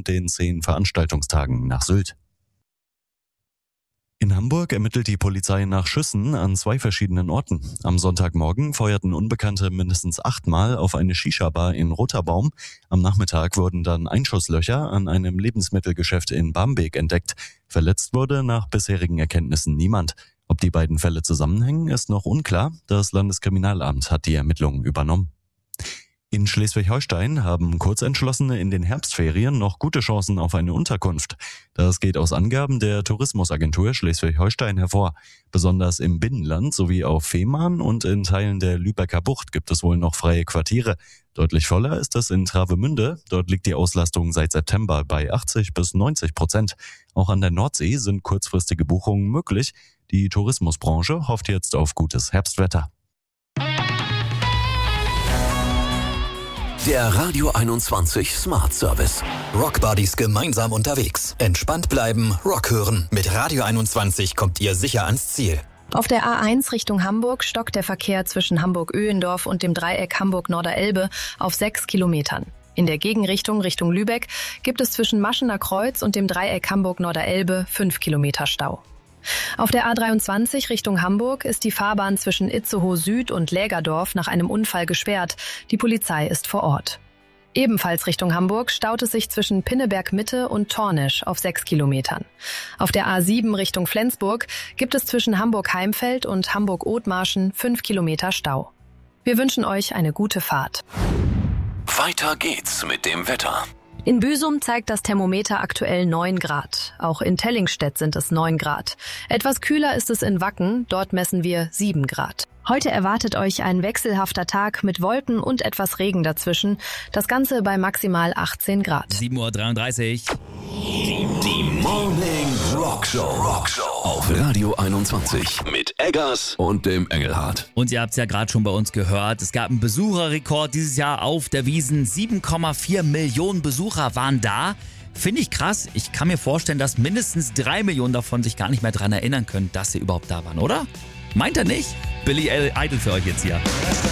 und den 10 Veranstaltungstagen nach Sylt. In Hamburg ermittelt die Polizei nach Schüssen an 2 verschiedenen Orten. Am Sonntagmorgen feuerten Unbekannte mindestens 8-mal auf eine Shisha-Bar in Roterbaum. Am Nachmittag wurden dann Einschusslöcher an einem Lebensmittelgeschäft in Barmbek entdeckt. Verletzt wurde nach bisherigen Erkenntnissen niemand. Ob die beiden Fälle zusammenhängen, ist noch unklar. Das Landeskriminalamt hat die Ermittlungen übernommen. In Schleswig-Holstein haben Kurzentschlossene in den Herbstferien noch gute Chancen auf eine Unterkunft. Das geht aus Angaben der Tourismusagentur Schleswig-Holstein hervor. Besonders im Binnenland sowie auf Fehmarn und in Teilen der Lübecker Bucht gibt es wohl noch freie Quartiere. Deutlich voller ist es in Travemünde. Dort liegt die Auslastung seit September bei 80-90%. Auch an der Nordsee sind kurzfristige Buchungen möglich. Die Tourismusbranche hofft jetzt auf gutes Herbstwetter. Der Radio 21 Smart Service. Rockbuddies gemeinsam unterwegs. Entspannt bleiben, Rock hören. Mit Radio 21 kommt ihr sicher ans Ziel. Auf der A1 Richtung Hamburg stockt der Verkehr zwischen Hamburg-Öhendorf und dem Dreieck Hamburg-Norderelbe auf 6 Kilometern. In der Gegenrichtung Richtung Lübeck gibt es zwischen Maschener Kreuz und dem Dreieck Hamburg-Norderelbe 5 Kilometer Stau. Auf der A23 Richtung Hamburg ist die Fahrbahn zwischen Itzehoe Süd und Lägerdorf nach einem Unfall gesperrt. Die Polizei ist vor Ort. Ebenfalls Richtung Hamburg staut es sich zwischen Pinneberg Mitte und Tornisch auf 6 Kilometern. Auf der A7 Richtung Flensburg gibt es zwischen Hamburg-Heimfeld und Hamburg-Othmarschen 5 Kilometer Stau. Wir wünschen euch eine gute Fahrt. Weiter geht's mit dem Wetter. In Büsum zeigt das Thermometer aktuell 9 Grad. Auch in Tellingstedt sind es 9 Grad. Etwas kühler ist es in Wacken, dort messen wir 7 Grad. Heute erwartet euch ein wechselhafter Tag mit Wolken und etwas Regen dazwischen. Das Ganze bei maximal 18 Grad. 7:33 Uhr. Die Morning Rockshow auf Radio 21 mit Eggers und dem Engelhardt. Und ihr habt es ja gerade schon bei uns gehört, es gab einen Besucherrekord dieses Jahr auf der Wiesn. 7,4 Millionen Besucher waren da. Finde ich krass. Ich kann mir vorstellen, dass mindestens 3 Millionen davon sich gar nicht mehr daran erinnern können, dass sie überhaupt da waren, oder? Meint ihr nicht? Billy Idol für euch jetzt hier.